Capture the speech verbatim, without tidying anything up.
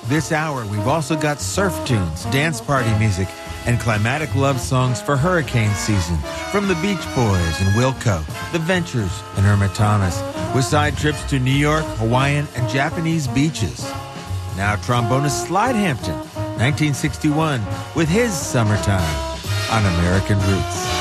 This hour, we've also got surf tunes, dance party music, and climatic love songs for hurricane season from the Beach Boys and Wilco, the Ventures, and Irma Thomas, with side trips to New York, Hawaiian, and Japanese beaches. Now trombonist Slide Hampton, nineteen sixty-one, with his Summertime on American Roots.